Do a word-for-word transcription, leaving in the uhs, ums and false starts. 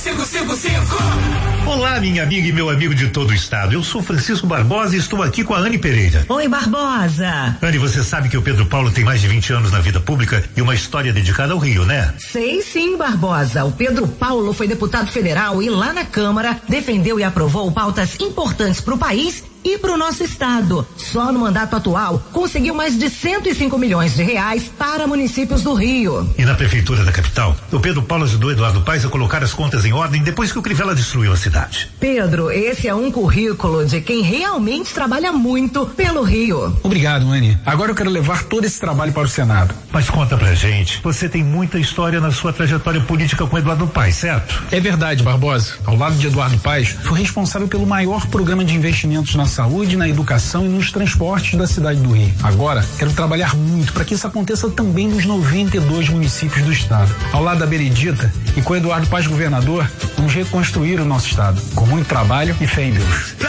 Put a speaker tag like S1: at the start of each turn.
S1: cinco cinco cinco.
S2: Olá, minha amiga e meu amigo de todo o estado. Eu sou Francisco Barbosa e estou aqui com a Anne Pereira.
S3: Oi, Barbosa.
S2: Anne, você sabe que o Pedro Paulo tem mais de vinte anos na vida pública e uma história dedicada ao Rio, né?
S3: Sei sim, Barbosa. O Pedro Paulo foi deputado federal e lá na Câmara defendeu e aprovou pautas importantes para o país e para o nosso estado. Só no mandato atual conseguiu mais de cento e cinco milhões de reais para municípios do Rio.
S2: E na prefeitura da capital, o Pedro Paulo ajudou Eduardo Paes a colocar as contas em ordem depois que o Crivella destruiu a cidade.
S3: Pedro, esse é um currículo de quem realmente trabalha muito pelo Rio.
S4: Obrigado, Anne. Agora eu quero levar todo esse trabalho para o Senado.
S2: Mas conta pra gente, você tem muita história na sua trajetória política com Eduardo Paes, certo?
S4: É verdade, Barbosa. Ao lado de Eduardo Paes, fui responsável pelo maior programa de investimentos na saúde, na educação e nos transportes da cidade do Rio. Agora, quero trabalhar muito para que isso aconteça também nos noventa e dois municípios do estado. Ao lado da Benedita e com Eduardo Paes governador, vamos reconstruir o nosso estado, com muito trabalho e fé em Deus.